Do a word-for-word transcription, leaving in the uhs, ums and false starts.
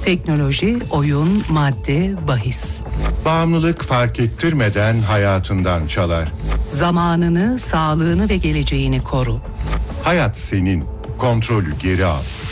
Teknoloji, oyun, madde, bahis. Bağımlılık fark ettirmeden hayatından çalar. Zamanını, sağlığını ve geleceğini koru. Hayat senin, kontrolü geri al.